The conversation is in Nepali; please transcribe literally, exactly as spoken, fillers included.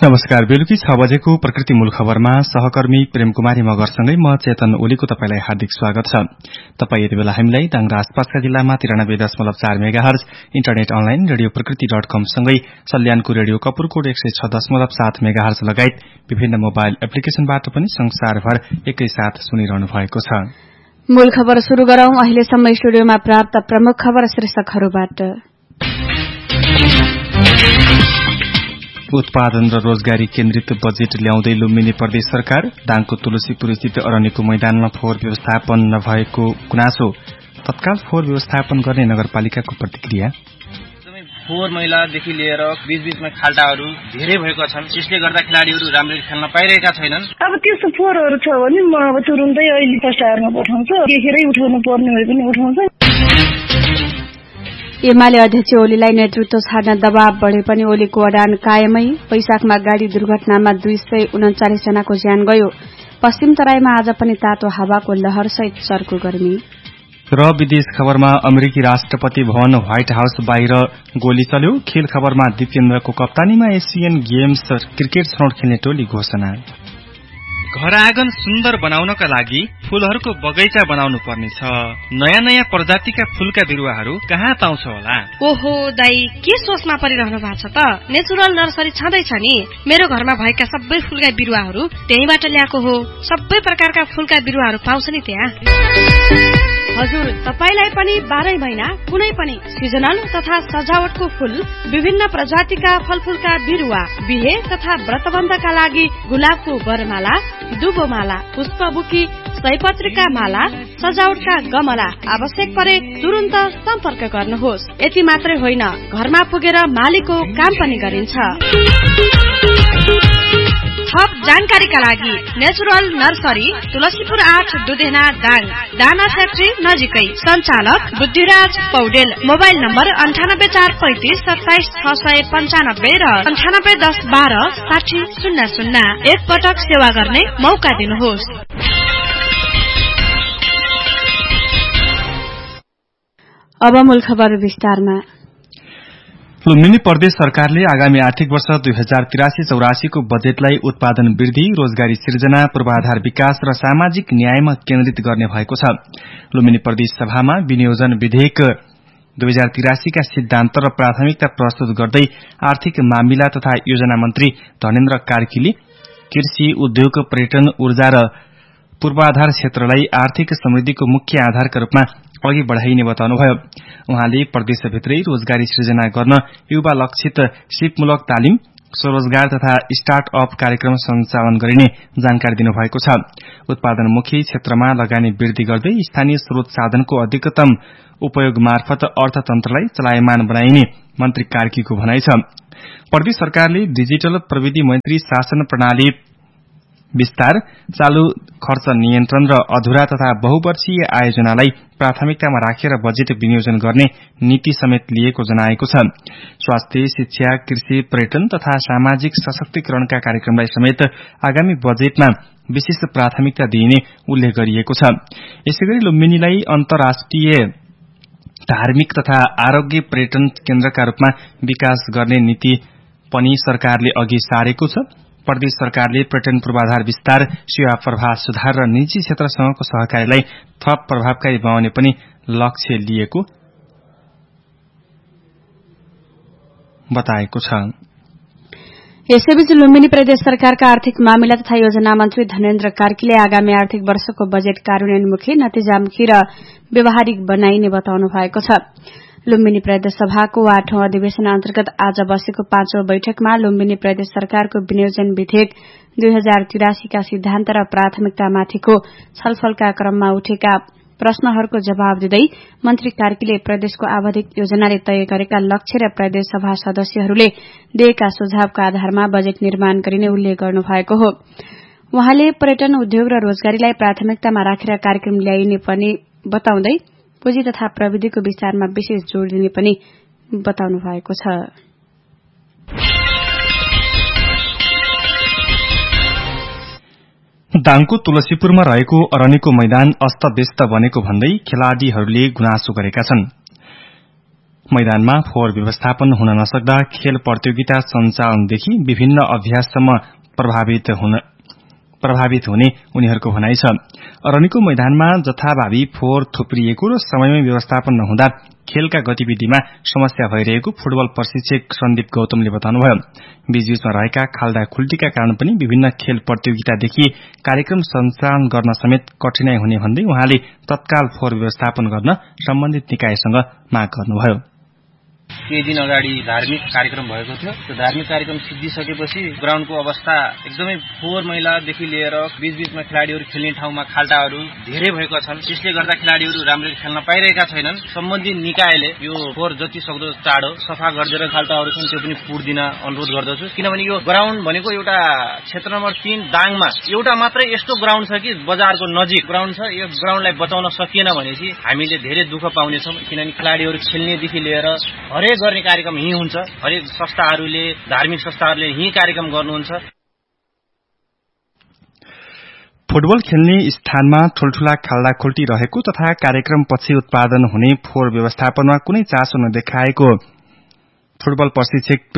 नमस्कार। बेलुकी छ बजेको प्रकृति मूल खबरमा सहकर्मी प्रेम कुमारी मगरसँगै म चेतन ओलीको तपाईलाई हार्दिक स्वागत छ। तपाई यति बेला हामीलाई दाङरा आसपासका जिल्लामा तिरानब्बे दशमलव चार मेगाहर्ज, इन्टरनेट अनलाइन रेडियो प्रकृति डट कम सँगै सल्यानको रेडियो कपुरकोट एक सय छ दशमलव सात मेगाहर्ज लगायत विभिन्न मोबाइल एप्लिकेशनबाट पनि संसारभर एकैसाथ सुनिरहनु भएको छ। मूल खबर शुरू गरौं। अहिलेसम्म स्टुडियोमा प्राप्त प्रमुख खबर शीर्षकहरूबाट। उत्पादन र रोजगारी केन्द्रित बजेट ल्याउँदै लुम्बिनी प्रदेश सरकार। दाङको तुलसीपुर स्थित अरण्यको मैदानमा फोहोर व्यवस्थापन नभएको गुनासो। तत्काल फोहोर व्यवस्थापन गर्ने नगरपालिकाको प्रतिक्रिया। फोहोर मैलादेखि लिएर बीच बीचमा खाल्टाहरू धेरै भएको छन्, त्यसले गर्दा खेलाडीहरू राम्ररी खेल्न पाइरहेका छैनन्। अब त्यस्तो फोहोरहरू छ भने म अब तुरुन्तै अहिले फर्स्ट आवरमा पठाउँछु, देखेरै उठाउनु पर्ने भए पनि उठाउँछ। एमाले अध्यक्ष ओलीलाई नेतृत्व छाड्न दबाव बढे पनि ओलीको अडान कायमै। वैशाखमा गाड़ी दुर्घटनामा दुई सय उन्चालिस जनाको ज्यान गयो। पश्चिम तराईमा आज पनि तातो हावाको लहरसहित चर्को गर्मी। र विदेश खबरमा अमेरिकी राष्ट्रपति भवन व्हाइट हाउस बाहिर गोली चल्यो। खेल खबरमा दिपेन्द्रको कप्तानीमा एसियन गेम्स क्रिकेट छनौट खेल्ने टोली घोषणा। घर आँगन सुन्दर बनाउनका लागि फूलहरूको बगैँचा बनाउनु पर्नेछ। नयाँ नयाँ प्रजातिका फूलका बिरुवाहरू कहाँ पाउँछ होला? ओहो दाई, के सोचमा परिरहनु भएको छ त? नेचुरल नर्सरी छँदैछ नि। मेरो घरमा भएका सबै फूलका बिरुवाहरू त्यहीबाट ल्याएको हो। सबै प्रकारका फूलका बिरुवाहरू पाउँछ नि त्यहाँ। हजुर, तपाईलाई पनि बाह्रै महिना कुनै पनि सिजनल तथा सजावटको फूल, विभिन्न प्रजातिका फलफूलका बिरुवा, बिहे तथा व्रतबन्धका लागि गुलाबको वरमाला, दुबोमाला, पुष्पबुकी, सयपत्रीका माला, सजावटका गमला आवश्यक परे तुरुन्त सम्पर्क गर्नुहोस्। यति मात्रै होइन, घरमा पुगेर मालीको काम पनि गरिन्छ। थप जानकारीका लागि नेचुरल नर्सरी, तुलसीपुर आठ, दुधेना, दाङ, दाना फ्याक्ट्री नजिकै। सञ्चालक बुद्धिराज पौडेल। मोबाइल नम्बर अन्ठानब्बे चार पैंतिस सत्ताइस छ सय पन्चानब्बे र अन्ठानब्बे दस बाह्र साठी शून्य शून्य। एक पटक सेवा गर्ने मौका दिनुहोस्। अब मूल खबर विस्तारमा। लुम्बिनी प्रदेश सरकारले आगामी आर्थिक वर्ष दुई हजार तिरासी चौरासीको बजेटलाई उत्पादन वृद्धि, रोजगारी सिर्जना, पूर्वाधार विकास र सामाजिक न्यायमा केन्द्रित गर्ने भएको छ। लुम्बिनी प्रदेश सभामा विनियोजन विधेयक दुई हजार तिरासीका सिद्धान्त र प्राथमिकता प्रस्तुत गर्दै आर्थिक मामिला तथा योजना मन्त्री धनेन्द्र कार्कीले कृषि, उद्योग, पर्यटन, ऊर्जा र पूर्वाधार क्षेत्रलाई आर्थिक समृद्धिको मुख्य आधारका रूपमा अघि बढ़ाइने बताउनुभयो। उहाँले प्रदेशभित्रै रोजगारी सृजना गर्न युवा लक्षित सिपमूलक तालिम, स्वरोजगार तथा स्टार्ट अप कार्यक्रम सञ्चालन गरिने जानकारी दिनुभएको छ। उत्पादनमुखी क्षेत्रमा लगानी वृद्धि गर्दै स्थानीय स्रोत साधनको अधिकतम उपयोग मार्फत अर्थतन्त्रलाई चलायमान बनाइने मन्त्री कार्कीको भनाइ छ। प्रदेश सरकारले डिजिटल प्रविधि मैत्री शासन प्रणाली विस्तार, चालू खर्च नियन्त्रण र अधुरा तथा बहुवर्षीय आयोजनालाई प्राथमिकतामा राखेर बजेट विनियोजन गर्ने नीति समेत लिएको जनाएको छ। स्वास्थ्य, शिक्षा, कृषि, पर्यटन तथा सामाजिक सशक्तिकरणका कार्यक्रमलाई समेत आगामी बजेटमा विशेष प्राथमिकता दिइने उल्लेख गरिएको छ। यसैगरी लुम्बिनीलाई अन्तर्राष्ट्रिय धार्मिक तथा आरोग्य पर्यटन केन्द्रका रूपमा विकास गर्ने नीति पनि सरकारले अघि सारेको छ। प्रदेश सरकारले पर्यटन पूर्वाधार विस्तार, सेवा प्रवाह सुधार र निजी क्षेत्रसँगको सहकारीलाई थप प्रभावकारी बनाउने पनि लक्ष्य लिएको बताएको छ। यसैबीच लुम्बिनी प्रदेश सरकारका आर्थिक मामिला तथा योजना मन्त्री धनेन्द्र कार्कीले आगामी आर्थिक वर्षको बजेट कार्यान्वयनमुखी, नतिजामुखी र व्यावहारिक बनाइने बताउनु भएको छ। लुम्बिनी प्रदेश सभाको आठौं अधिवेशन अन्तर्गत आज बसेको पाँचौं बैठकमा लुम्बिनी प्रदेश सरकारको विनियोजन विधेयक दुई हजार तिरासीका सिद्धान्त र प्राथमिकतामाथिको छलफलका क्रममा उठेका प्रश्नहरूको जवाब दिँदै मन्त्री कार्कीले प्रदेशको आवधिक योजनाले तय गरेका लक्ष्य र प्रदेश सभा सदस्यहरूले दिएका सुझावका आधारमा बजेट निर्माण गरिने उल्लेख गर्नुभएको हो। उहाँले पर्यटन, उद्योग र रोजगारीलाई प्राथमिकतामा राखेर कार्यक्रम ल्याइने पनि बताउँदै पुँजी तथा प्रविधिको विस्तारमा विशेष जोड़ दिने पनि बताउनु भएको छ। दाङको तुलसीपुरमा रहेको अरण्यको मैदान अस्तव्यस्त बनेको भन्दै खेलाड़ीहरूले गुनासो गरेका छन्। मैदानमा फोहोर व्यवस्थापन हुन नसक्दा खेल प्रतियोगिता सञ्चालनदेखि विभिन्न अभ्याससम्म प्रभावित हुन प्रभावित हुने उनीहरूको भनाइ छ। अरनिको मैदानमा जथाभावी फोहोर थुप्रिएको र समयमै व्यवस्थापन नहुँदा खेलका गतिविधिमा समस्या भइरहेको फुटबल प्रशिक्षक सन्दीप गौतमले बताउनुभयो। बीचबीचमा रहेका खाल्डा खुल्टीका कारण पनि विभिन्न खेल प्रतियोगितादेखि कार्यक्रम सञ्चालन गर्न समेत कठिनाई हुने भन्दै उहाँले तत्काल फोहोर व्यवस्थापन गर्न सम्बन्धित निकायसँग माग गर्नुभयो। केही दिन अगाडि धार्मिक कार्यक्रम भएको थियो। त्यो धार्मिक कार्यक्रम सिद्धिसकेपछि ग्राउन्डको अवस्था एकदमै फोहोर मैलादेखि लिएर बीचबीचमा खेलाडीहरू खेल्ने ठाउँमा खाल्टाहरू धेरै भएका छन्। त्यसले गर्दा खेलाडीहरू राम्ररी खेल्न पाइरहेका छैनन्। सम्बन्धित निकायले यो फोहोर जति सक्दो चाँडो सफा गरिदिएर खाल्टाहरू छन् त्यो पनि पुर्दिन अनुरोध गर्दछु। किनभने यो ग्राउन्ड भनेको एउटा क्षेत्र नम्बर तीन दाङमा एउटा मात्रै यस्तो ग्राउन्ड छ कि बजारको नजिक ग्राउन्ड छ। यो ग्राउन्डलाई बचाउन सकिएन भनेपछि हामीले धेरै दुःख पाउनेछौँ। किनभने खेलाडीहरू खेल्नेदेखि लिएर हरेक गर्ने कार्यक्रम यही हुन्छ। हरेक संस्थाहरूले धार्मिक संस्थाहरूले यही कार्यक्रम गर्नुहुन्छ। फुटबल खेल्ने स्थानमा ठूल्ठूला खाल्डा खुल्टी रहेको तथा कार्यक्रम पछि उत्पादन हुने फोहोर व्यवस्थापनमा कुनै चासो नदेखाएको फुटबल प्रशिक्षक